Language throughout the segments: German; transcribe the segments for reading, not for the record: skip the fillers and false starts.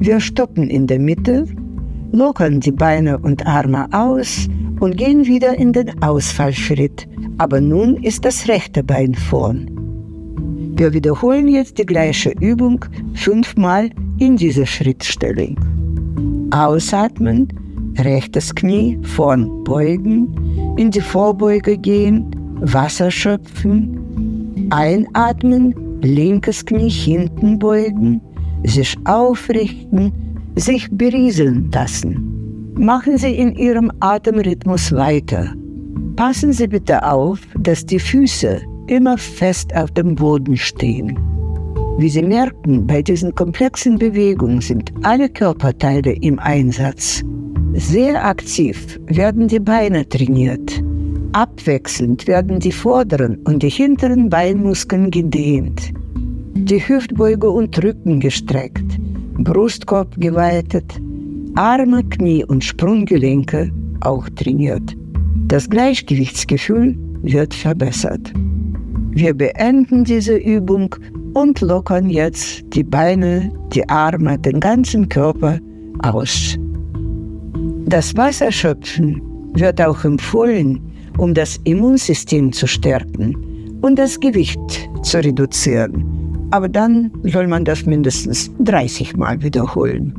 Wir stoppen in der Mitte, lockern die Beine und Arme aus und gehen wieder in den Ausfallschritt. Aber nun ist das rechte Bein vorn. Wir wiederholen jetzt die gleiche Übung 5-mal in dieser Schrittstellung. Ausatmen, rechtes Knie vorn beugen, in die Vorbeuge gehen, Wasser schöpfen. Einatmen, linkes Knie hinten beugen, sich aufrichten, sich berieseln lassen. Machen Sie in Ihrem Atemrhythmus weiter. Passen Sie bitte auf, dass die Füße immer fest auf dem Boden stehen. Wie Sie merken, bei diesen komplexen Bewegungen sind alle Körperteile im Einsatz. Sehr aktiv werden die Beine trainiert. Abwechselnd werden die vorderen und die hinteren Beinmuskeln gedehnt. Die Hüftbeuge und Rücken gestreckt, Brustkorb geweitet, Arme, Knie und Sprunggelenke auch trainiert. Das Gleichgewichtsgefühl wird verbessert. Wir beenden diese Übung und lockern jetzt die Beine, die Arme, den ganzen Körper aus. Das Wasserschöpfen wird auch empfohlen, um das Immunsystem zu stärken und das Gewicht zu reduzieren. Aber dann soll man das mindestens 30 Mal wiederholen.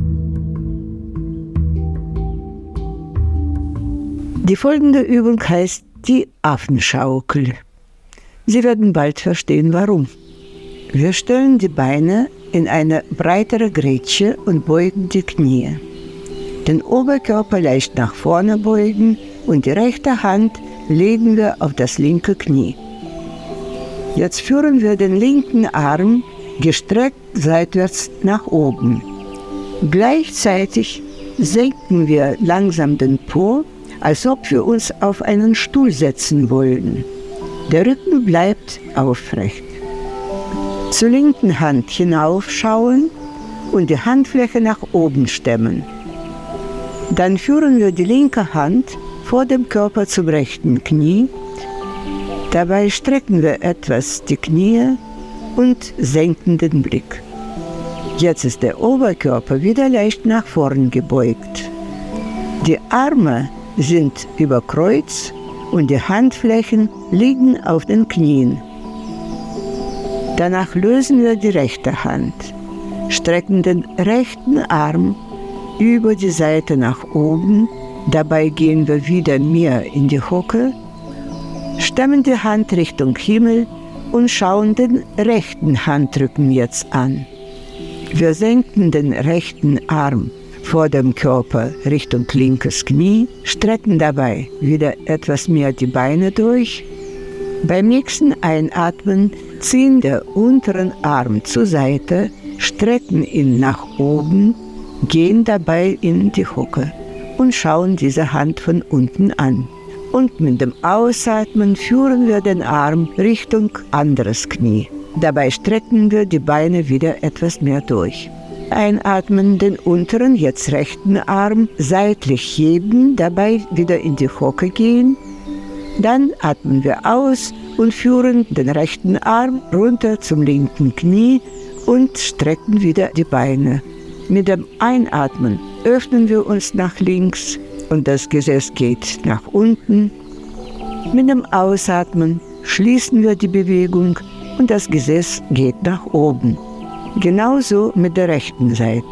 Die folgende Übung heißt die Affenschaukel. Sie werden bald verstehen, warum. Wir stellen die Beine in eine breitere Grätsche und beugen die Knie. Den Oberkörper leicht nach vorne beugen und die rechte Hand legen wir auf das linke Knie. Jetzt führen wir den linken Arm gestreckt seitwärts nach oben. Gleichzeitig senken wir langsam den Po, als ob wir uns auf einen Stuhl setzen wollen. Der Rücken bleibt aufrecht. Zur linken Hand hinaufschauen und die Handfläche nach oben stemmen. Dann führen wir die linke Hand vor dem Körper zum rechten Knie. Dabei strecken wir etwas die Knie und senken den Blick. Jetzt ist der Oberkörper wieder leicht nach vorn gebeugt. Die Arme sind über Kreuz und die Handflächen liegen auf den Knien. Danach lösen wir die rechte Hand, strecken den rechten Arm über die Seite nach oben. Dabei gehen wir wieder mehr in die Hocke, stemmen die Hand Richtung Himmel und schauen den rechten Handrücken jetzt an. Wir senken den rechten Arm vor dem Körper Richtung linkes Knie, strecken dabei wieder etwas mehr die Beine durch. Beim nächsten Einatmen ziehen den unteren Arm zur Seite, strecken ihn nach oben, gehen dabei in die Hocke und schauen diese Hand von unten an. Und mit dem Ausatmen führen wir den Arm Richtung anderes Knie. Dabei strecken wir die Beine wieder etwas mehr durch. Einatmen, den unteren, jetzt rechten Arm seitlich heben, dabei wieder in die Hocke gehen. Dann atmen wir aus und führen den rechten Arm runter zum linken Knie und strecken wieder die Beine. Mit dem Einatmen öffnen wir uns nach links und das Gesäß geht nach unten. Mit dem Ausatmen schließen wir die Bewegung und das Gesäß geht nach oben. Genauso mit der rechten Seite.